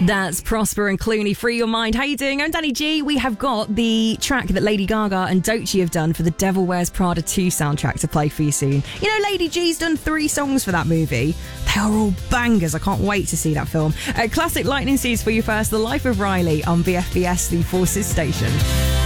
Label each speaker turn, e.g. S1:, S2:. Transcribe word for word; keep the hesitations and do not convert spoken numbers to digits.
S1: That's Prosper and Clooney, Free Your Mind. How you doing? I'm Danny G. We have got the track that Lady Gaga and Doechii have done for the Devil Wears Prada two soundtrack to play for you soon. You know, Lady G's done three songs for that movie. They are all bangers. I can't wait to see that film. Uh, classic lightning seeds for you first. The Life of Riley on B F B S, the Forces Station.